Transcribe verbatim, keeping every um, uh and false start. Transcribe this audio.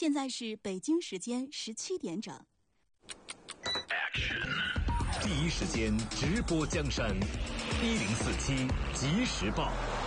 现在是北京时间十七点整。 第一时间直播江山，一零四七即时报。